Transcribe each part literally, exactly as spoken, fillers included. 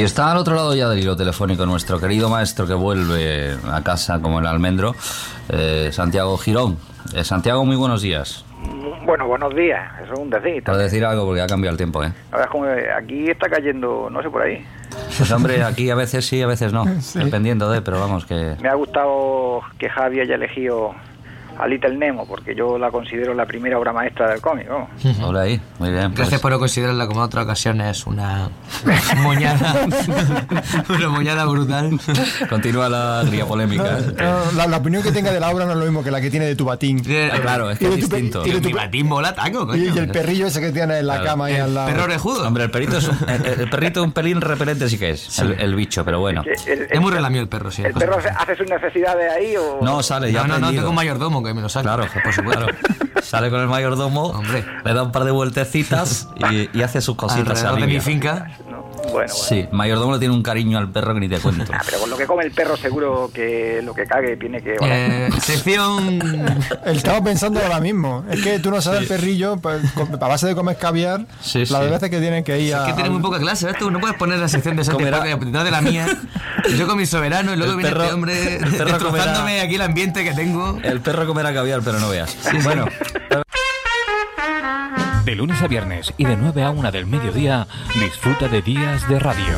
Y está al otro lado ya del hilo telefónico nuestro querido maestro que vuelve a casa como el almendro, eh, Santiago Girón. Eh, Santiago, muy buenos días. Bueno, buenos días, eso es un decir. Por decir algo, porque ha cambiado el tiempo, ¿eh? Ahora es como aquí está cayendo, no sé, por ahí. Pues hombre, aquí a veces sí, a veces no, Sí. dependiendo de, pero vamos que... Me ha gustado que Javi haya elegido a Little Nemo, porque yo la considero la primera obra maestra del cómic, ¿no? Hola ahí, muy bien. Gracias Pues, por no considerarla como en otras ocasiones una moñada, una moñada brutal. continúa la gría polémica. ¿eh? No, la, la opinión que tenga de la obra no es lo mismo que la que tiene de tu batín. Ah, claro, es que Y es de tu pe- distinto. y de tu Mi batín mola taco, Y, coño. y el perrillo ese que tiene en la Claro. cama ahí al lado. Perro orejudo. Hombre, el perrito es un, el, el perrito un pelín repelente sí que es, el, el bicho, pero bueno. Que el, Es muy relamido el perro, sí. ¿El perro hace, hace sus necesidades ahí o...? No, sale ya No, no, no, aprendido. tengo un mayordomo que me lo saca. Claro, por supuesto. Sale con el mayordomo, Hombre. le da un par de vueltecitas y, y hace sus cositas. Alrededor de mi alivia. finca. No, bueno, bueno. Sí, mayordomo le tiene un cariño al perro que ni te cuento. Ah, pero con lo que come el perro seguro que lo que cague tiene que... Eh, sección... Estaba pensando ahora mismo. Es que tú no sabes el perrillo, pues, con- a base de comer caviar, Sí, las sí. veces que tienen que ir Es a... que tiene muy poca clase, ¿ves? Tú no puedes poner la sección de Santi Comerá- Parra y no de la mía. Yo con mi soberano y luego El viene perro- este hombre el perro destrozándome comerá- aquí el ambiente que tengo. El perro comerá caviar, pero no veas. Bueno, De lunes a viernes y de nueve a una del mediodía, disfruta de Días de Radio.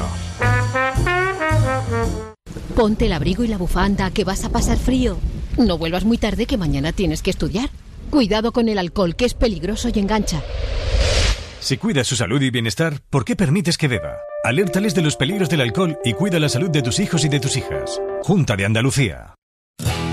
Ponte el abrigo y la bufanda, que vas a pasar frío. No vuelvas muy tarde, que mañana tienes que estudiar. Cuidado con el alcohol, que es peligroso y engancha. Si cuidas su salud y bienestar, ¿por qué permites que beba? Alértales de los peligros del alcohol y cuida la salud de tus hijos y de tus hijas. Junta de Andalucía.